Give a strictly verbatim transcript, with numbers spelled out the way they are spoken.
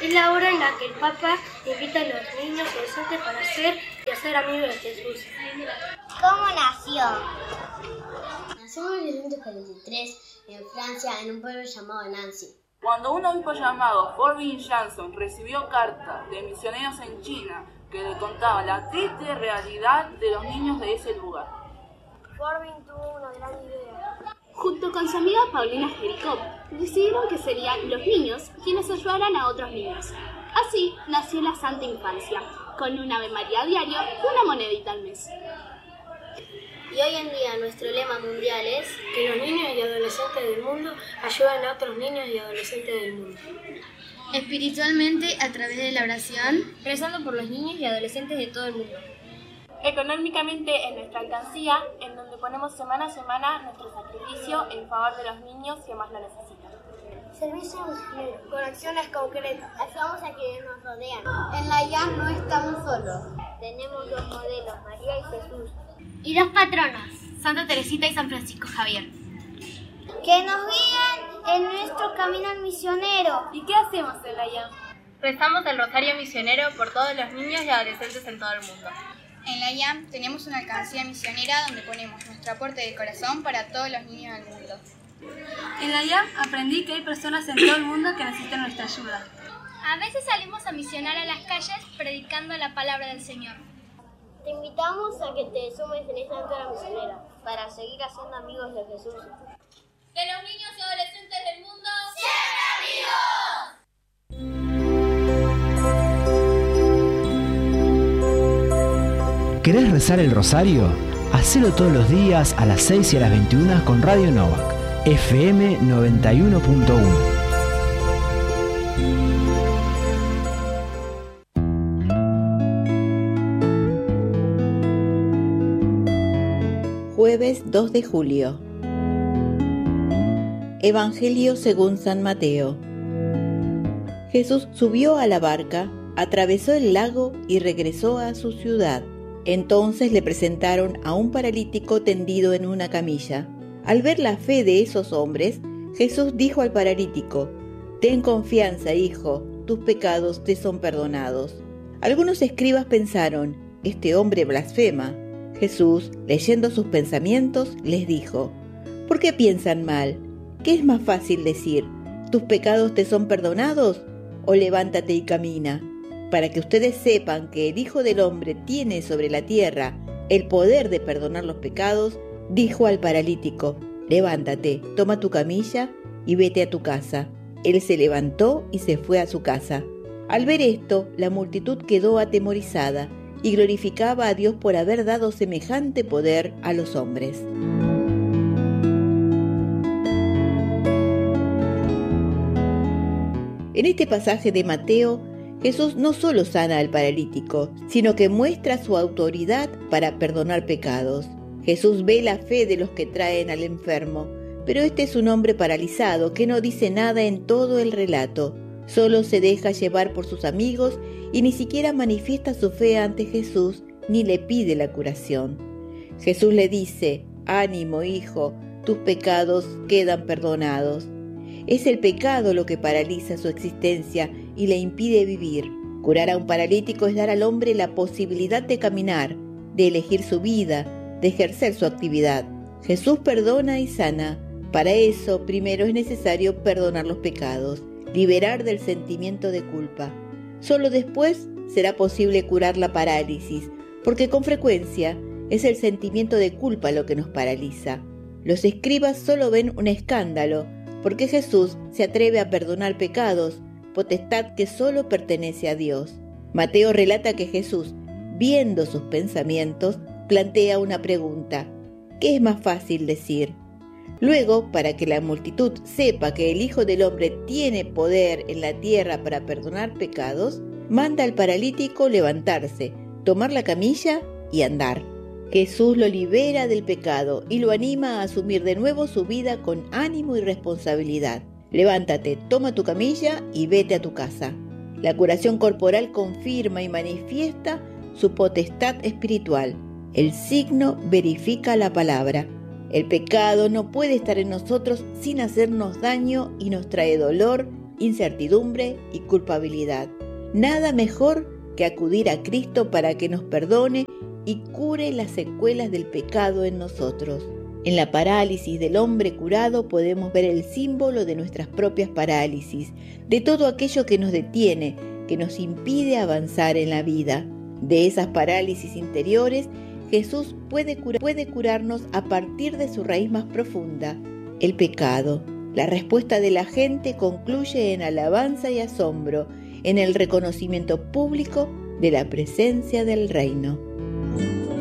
Es la hora en la que el Papa invita a los niños y adolescentes para ser y hacer amigos de Jesús. ¿Cómo nació? Nació en mil novecientos cuarenta y tres en Francia, en un pueblo llamado Nancy. Cuando un obispo llamado Forbin Janson recibió cartas de misioneros en China que le contaban la triste realidad de los niños de ese lugar, Forbin tuvo una gran idea. Junto con su amiga Paulina Jericó, decidieron que serían los niños quienes ayudaran a otros niños. Así nació la Santa Infancia, con un Ave María diario y una monedita al mes. Y hoy en día nuestro lema mundial es que los niños y adolescentes del mundo ayuden a otros niños y adolescentes del mundo. Espiritualmente, a través de la oración, rezando por los niños y adolescentes de todo el mundo. Económicamente en nuestra alcancía, en donde ponemos semana a semana nuestro sacrificio en favor de los niños que más lo necesitan. Servicio misionero, con acciones concretas. Ayudamos a quienes nos rodean. En la I A M no estamos solos. Tenemos dos modelos, María y Jesús. Y dos patronos, Santa Teresita y San Francisco Javier, que nos guían en nuestro camino al misionero. ¿Y qué hacemos en la I A M? Rezamos el Rosario Misionero por todos los niños y adolescentes en todo el mundo. En la I A M tenemos una alcancía misionera donde ponemos nuestro aporte de corazón para todos los niños del mundo. En la I A M aprendí que hay personas en todo el mundo que necesitan nuestra ayuda. A veces salimos a misionar a las calles predicando la palabra del Señor. Te invitamos a que te sumes en esta aventura misionera para seguir haciendo amigos de Jesús. Que los niños y adolescentes del mundo sean amigos. ¿Querés rezar el rosario? Hacelo todos los días a las seis y a las veintiuna con Radio Novak, F M noventa y uno punto uno. Jueves dos de julio. Evangelio según San Mateo. Jesús subió a la barca, atravesó el lago y regresó a su ciudad. Entonces le presentaron a un paralítico tendido en una camilla. Al ver la fe de esos hombres, Jesús dijo al paralítico: «Ten confianza, hijo, tus pecados te son perdonados». Algunos escribas pensaron: «Este hombre blasfema». Jesús, leyendo sus pensamientos, les dijo: «¿Por qué piensan mal? ¿Qué es más fácil decir? ¿Tus pecados te son perdonados? ¿O levántate y camina?» Para que ustedes sepan que el Hijo del Hombre tiene sobre la tierra el poder de perdonar los pecados, dijo al paralítico: «Levántate, toma tu camilla y vete a tu casa». Él se levantó y se fue a su casa. Al ver esto, la multitud quedó atemorizada y glorificaba a Dios por haber dado semejante poder a los hombres. En este pasaje de Mateo, Jesús no solo sana al paralítico, sino que muestra su autoridad para perdonar pecados. Jesús ve la fe de los que traen al enfermo, pero este es un hombre paralizado que no dice nada en todo el relato. Solo se deja llevar por sus amigos y ni siquiera manifiesta su fe ante Jesús ni le pide la curación. Jesús le dice: «Ánimo, hijo, tus pecados quedan perdonados». Es el pecado lo que paraliza su existencia y le impide vivir. Curar a un paralítico es dar al hombre la posibilidad de caminar, de elegir su vida, de ejercer su actividad. Jesús perdona y sana. Para eso, primero es necesario perdonar los pecados, liberar del sentimiento de culpa. Solo después será posible curar la parálisis, porque con frecuencia es el sentimiento de culpa lo que nos paraliza. Los escribas solo ven un escándalo, porque Jesús se atreve a perdonar pecados, potestad que solo pertenece a Dios. Mateo relata que Jesús, viendo sus pensamientos, plantea una pregunta: ¿qué es más fácil decir? Luego, para que la multitud sepa que el Hijo del Hombre tiene poder en la tierra para perdonar pecados, manda al paralítico levantarse, tomar la camilla y andar. Jesús lo libera del pecado y lo anima a asumir de nuevo su vida con ánimo y responsabilidad. Levántate, toma tu camilla y vete a tu casa. La curación corporal confirma y manifiesta su potestad espiritual. El signo verifica la palabra. El pecado no puede estar en nosotros sin hacernos daño y nos trae dolor incertidumbre y culpabilidad. Nada mejor que acudir a Cristo para que nos perdone y cure las secuelas del pecado en nosotros. En la parálisis del hombre curado podemos ver el símbolo de nuestras propias parálisis, de todo aquello que nos detiene, que nos impide avanzar en la vida. De esas parálisis interiores, Jesús puede, cura- puede curarnos a partir de su raíz más profunda, el pecado. La respuesta de la gente concluye en alabanza y asombro, en el reconocimiento público de la presencia del reino.